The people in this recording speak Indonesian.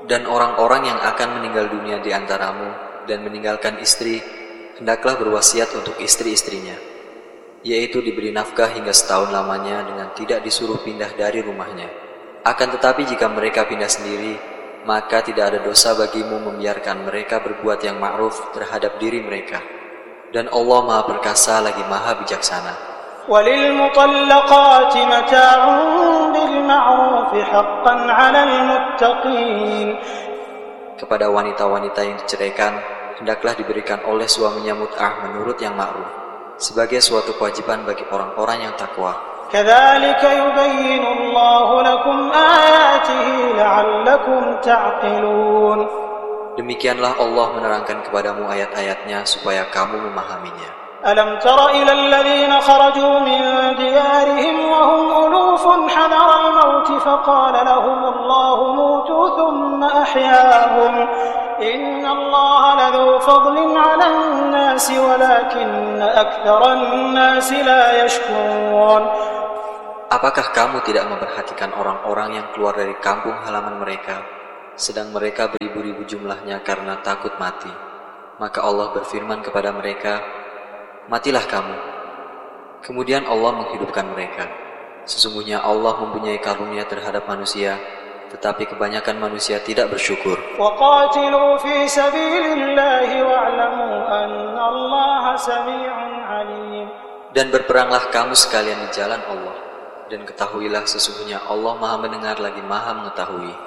Dan orang-orang yang akan meninggal dunia di antaramu dan meninggalkan istri, hendaklah berwasiat untuk istri-istrinya, yaitu diberi nafkah hingga setahun lamanya dengan tidak disuruh pindah dari rumahnya. Akan tetapi jika mereka pindah sendiri, maka tidak ada dosa bagimu membiarkan mereka berbuat yang ma'ruf terhadap diri mereka. Dan Allah Maha Perkasa lagi Maha Bijaksana. وَلِلْمُطَلَّقَاتِ مَتَاعٌ بِالْمَعْرُوفِ حَقًّا عَلَى الْمُتَّقِينَ. Kepada wanita-wanita yang diceraikan, hendaklah diberikan oleh suaminya mut'ah menurut yang ma'ruf, sebagai suatu kewajiban bagi orang-orang yang takwa. كَذَلِكَ يُبَيِّنُ اللَّهُ لَكُمْ آيَاتِهِ لَعَلَّكُمْ تَعْقِلُونَ. Demikianlah Allah menerangkan kepadamu ayat-ayatnya supaya kamu memahaminya. أَلَمْ تَرَ إِلَى الَّذِينَ خَرَجُوا مِنْ دِيَارِهِمْ وَهُمْ أُلُوفٌ حَذَرَ الْمَوْتِ فَقَالَ لَهُمُ اللَّهُ مُوتُوا ثُمَّ أَحْيَاهُمْ إِنَّ اللَّهَ لَذُو فَضْلٍ عَلَى النَّاسِ وَلَكِنَّ أَكْثَرَ النَّاسِ لَا يَشْكُرُونَ. Apakah kamu tidak memperhatikan orang-orang yang keluar dari kampung halaman mereka, sedang mereka beribu-ribu jumlahnya karena takut mati? Maka Allah berfirman kepada mereka, matilah kamu. Kemudian Allah menghidupkan mereka. Sesungguhnya Allah mempunyai karunia terhadap manusia, tetapi kebanyakan manusia tidak bersyukur. وَقَاتِلُوا فِي سَبِيلِ اللَّهِ وَاعْلَمُوا أَنَّ اللَّهَ سَمِيعٌ عَلِيمٌ. Dan berperanglah kamu sekalian di jalan Allah, dan ketahuilah sesungguhnya Allah Maha mendengar lagi Maha mengetahui.